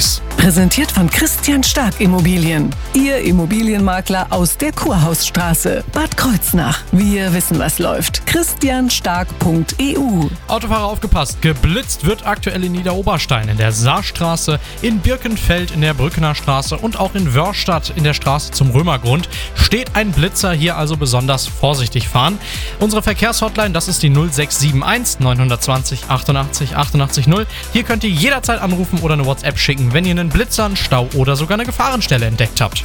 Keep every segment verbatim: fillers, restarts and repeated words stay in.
Preis. Präsentiert von Christian Stark Immobilien. Ihr Immobilienmakler aus der Kurhausstraße, Bad Kreuznach. Wir wissen, was läuft. christian stark punkt e u. Autofahrer aufgepasst, geblitzt wird aktuell in Niederoberstein, in der Saarstraße, in Birkenfeld, in der Brückener Straße und auch in Wörstadt in der Straße zum Römergrund steht ein Blitzer, hier also besonders vorsichtig fahren. Unsere Verkehrshotline, das ist die null sechs sieben eins neun zwei null achtundachtzig achtundachtzig null. Hier könnt ihr jederzeit anrufen oder eine WhatsApp schicken, wenn ihr einen Blitzer, einen Stau oder sogar eine Gefahrenstelle entdeckt habt.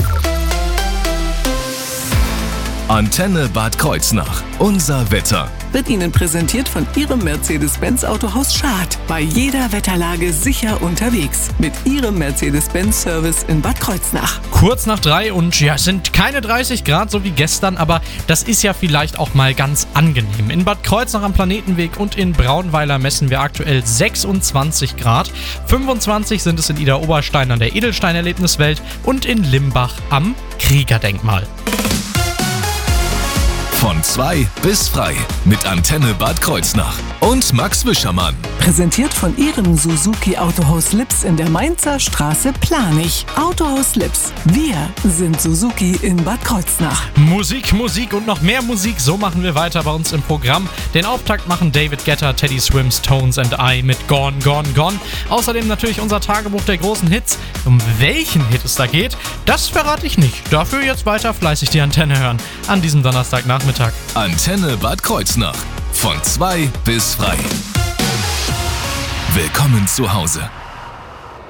Antenne Bad Kreuznach. Unser Wetter. Wird Ihnen präsentiert von Ihrem Mercedes-Benz Autohaus Schad. Bei jeder Wetterlage sicher unterwegs. Mit Ihrem Mercedes-Benz-Service in Bad Kreuznach. Kurz nach drei und ja, es sind keine dreißig Grad, so wie gestern, aber das ist ja vielleicht auch mal ganz angenehm. In Bad Kreuznach am Planetenweg und in Braunweiler messen wir aktuell sechsundzwanzig Grad. fünfundzwanzig sind es in Idar-Oberstein an der Edelstein-Erlebniswelt und in Limbach am Kriegerdenkmal. Von zwei bis frei mit Antenne Bad Kreuznach und Max Wischermann. Präsentiert von Ihrem Suzuki Autohaus Lips in der Mainzer Straße Planich. Autohaus Lips. Wir sind Suzuki in Bad Kreuznach. Musik, Musik und noch mehr Musik. So machen wir weiter bei uns im Programm. Den Auftakt machen David Guetta, Teddy Swims, Tones and I mit Gone, Gone, Gone. Außerdem natürlich unser Tagebuch der großen Hits. Um welchen Hit es da geht, das verrate ich nicht. Dafür jetzt weiter fleißig die Antenne hören. An diesem Donnerstagnachmittag. Antenne Bad Kreuznach. Von zwei bis frei. Willkommen zu Hause.